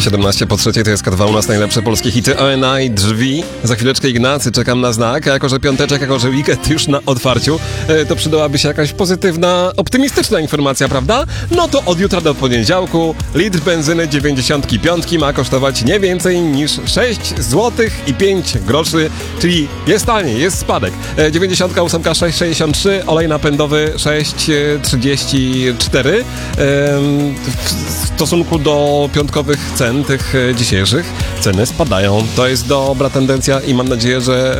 17 po trzeciej, to jest K2, u nas najlepsze polskie hity. ONI, Drzwi, za chwileczkę Ignacy, czekam na znak, a jako że piąteczek, jako że weekend już na otwarciu, to przydałaby się jakaś pozytywna, optymistyczna informacja, prawda? No to od jutra do poniedziałku litr benzyny 95 ma kosztować nie więcej niż 6 zł i 5 groszy, czyli jest taniej, jest spadek. 98 6,63, olej napędowy 6,34. W stosunku do piątkowych cen tych dzisiejszych ceny spadają. To jest dobra tendencja i mam nadzieję, że